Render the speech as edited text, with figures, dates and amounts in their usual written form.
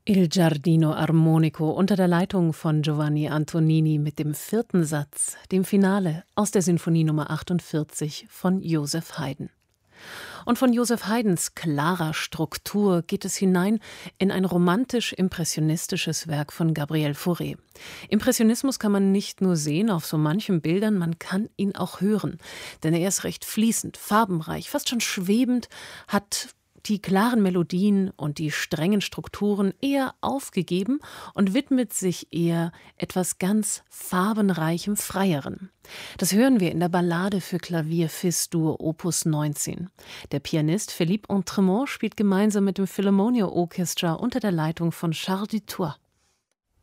Il Giardino Armonico unter der Leitung von Giovanni Antonini mit dem 4. Satz, dem Finale aus der Sinfonie Nummer 48 von Joseph Haydn. Und von Joseph Haydns klarer Struktur geht es hinein in ein romantisch-impressionistisches Werk von Gabriel Fauré. Impressionismus kann man nicht nur sehen auf so manchen Bildern, man kann ihn auch hören. Denn er ist recht fließend, farbenreich, fast schon schwebend, hat die klaren Melodien und die strengen Strukturen eher aufgegeben und widmet sich eher etwas ganz farbenreichem, freierem. Das hören wir in der Ballade für Klavier Fis-Dur Opus 19. Der Pianist Philippe Entremont spielt gemeinsam mit dem Philharmonia Orchestra unter der Leitung von Charles Dutoit.